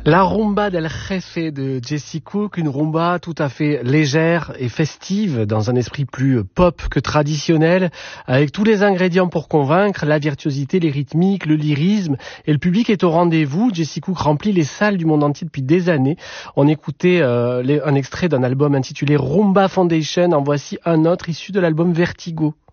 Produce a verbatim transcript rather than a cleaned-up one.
La rumba del jefe de Jesse Cook, une rumba tout à fait légère et festive, dans un esprit plus pop que traditionnel, avec tous les ingrédients pour convaincre, la virtuosité, les rythmiques, le lyrisme, et le public est au rendez-vous. Jesse Cook remplit les salles du monde entier depuis des années. On écoutait euh, les, un extrait d'un album intitulé Rumba Foundation, en voici un autre issu de l'album Vertigo.